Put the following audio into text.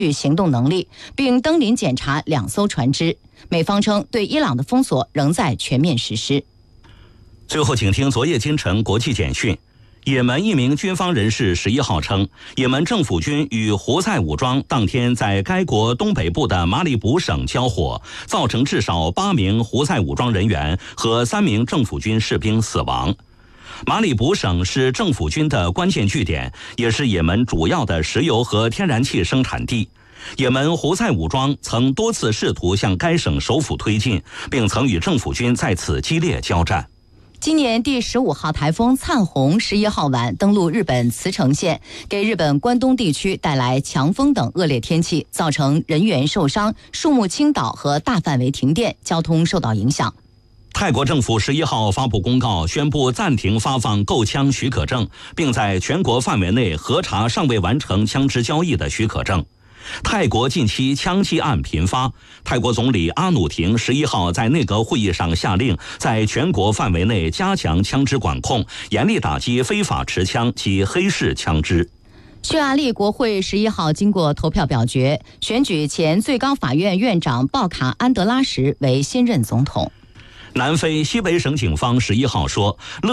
行动能力，并登临检查2艘船只。美方称，对伊朗的封锁仍在全面实施。 最后，请听昨夜今晨国际简讯。也门一名军方人士11号称，也门政府军与胡塞武装当天在该国东北部的马里卜省交火，造成至少8名胡塞武装人员和3名政府军士兵死亡。马里卜省是政府军的关键据点，也是也门主要的石油和天然气生产地。也门胡塞武装曾多次试图向该省首府推进，并曾与政府军在此激烈交战。 今年第15号台风灿鸿11号晚登陆日本茨城县，给日本关东地区带来强风等恶劣天气，造成人员受伤、树木倾倒和大范围停电，交通受到影响。 泰国政府11号发布公告，宣布暂停发放购枪许可证，并在全国范围内核查尚未完成枪支交易的许可证。泰国近期枪击案频发，泰国总理阿努廷11号在内阁会议上下令，在全国范围内加强枪支管控，严厉打击非法持枪及黑市枪支。 匈牙利国会11号经过投票表决，选举前最高法院院长鲍卡安德拉什为新任总统。 南非西北省警方11号说，